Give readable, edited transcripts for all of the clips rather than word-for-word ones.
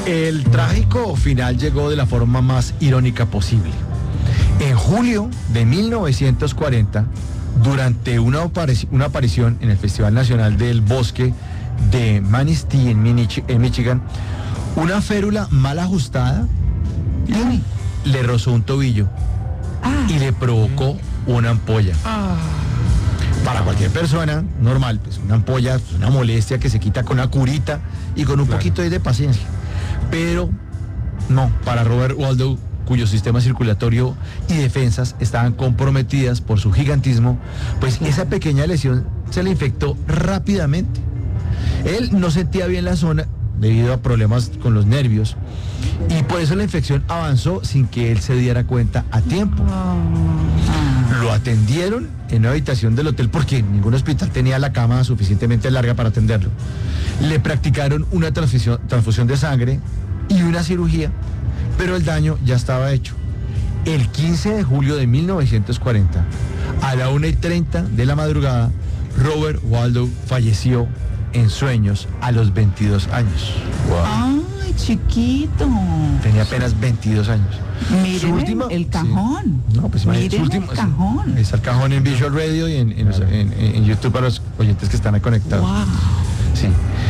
El trágico final llegó de la forma más irónica posible. En julio de 1940, durante una aparición en el Festival Nacional del Bosque de Manistee en Michigan, una férula mal ajustada le rozó un tobillo y le provocó una ampolla. Para cualquier persona normal, pues una ampolla, pues una molestia que se quita con una curita y con un poquito de paciencia. Pero no, para Robert Waldo, cuyo sistema circulatorio y defensas estaban comprometidas por su gigantismo, pues esa pequeña lesión se le infectó rápidamente. Él no sentía bien la zona debido a problemas con los nervios y por eso la infección avanzó sin que él se diera cuenta a tiempo. Lo atendieron en una habitación del hotel porque ningún hospital tenía la cama suficientemente larga para atenderlo. Le practicaron una transfusión de sangre y una cirugía, pero el daño ya estaba hecho. El 15 de julio de 1940, a la 1:30 de la madrugada, Robert Waldo falleció en sueños a los 22 años. Wow. Ay, chiquito. Tenía apenas 22 años. Miren el cajón. Sí. No, pues miren el cajón. Está el cajón en Visual Radio y en YouTube para los oyentes que están ahí conectados. Wow. Sí.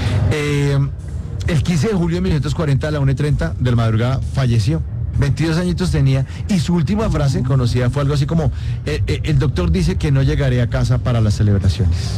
El 15 de julio de 1940 a la 1:30 de la madrugada falleció. 22 añitos tenía y su última frase conocida fue algo así como el doctor dice que no llegaré a casa para las celebraciones.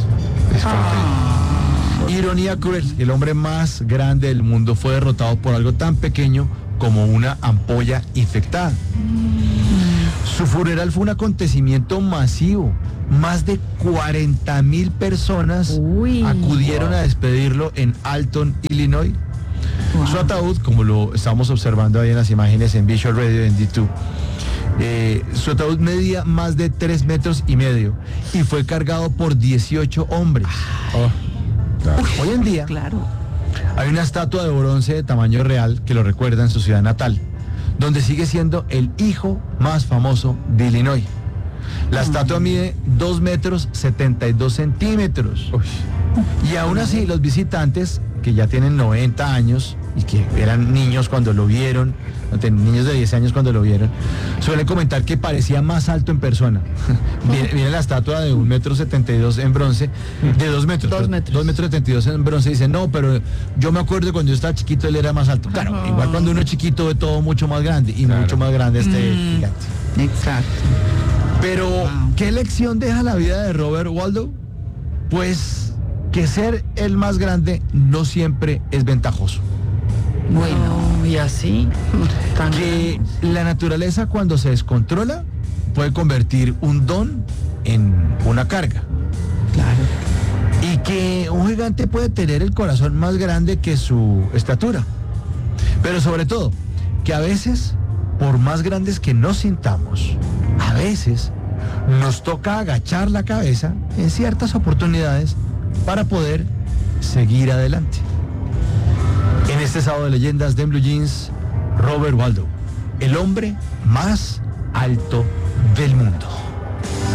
Ironía cruel, el hombre más grande del mundo fue derrotado por algo tan pequeño como una ampolla infectada. Su funeral fue un acontecimiento masivo. Más de 40,000 personas acudieron a despedirlo en Alton, Illinois. Su ataúd, como lo estamos observando ahí en las imágenes en Visual Radio en D2, su ataúd medía más de 3,5 metros y fue cargado por 18 hombres. Claro. Hoy en día hay una estatua de bronce de tamaño real que lo recuerda en su ciudad natal, donde sigue siendo el hijo más famoso de Illinois. La estatua mide 2,72 metros. Y aún así los visitantes, que ya tienen 90 años y que eran niños cuando lo vieron, niños de 10 años cuando lo vieron, suelen comentar que parecía más alto en persona. Viene la estatua de 1,72 en bronce, de 2 metros. 2,72 en bronce, y dice, no, pero yo me acuerdo cuando yo estaba chiquito él era más alto. Claro, igual cuando uno es chiquito ve todo mucho más grande y mucho más grande gigante. Exacto. Pero, ¿qué lección deja la vida de Robert Waldo? Pues que ser el más grande no siempre es ventajoso. Bueno, y así. Que la naturaleza cuando se descontrola puede convertir un don en una carga. Claro. Y que un gigante puede tener el corazón más grande que su estatura. Pero sobre todo, que a veces, por más grandes que nos sintamos, a veces nos toca agachar la cabeza en ciertas oportunidades para poder seguir adelante. En este sábado de leyendas de Blue Jeans, Robert Waldo, el hombre más alto del mundo.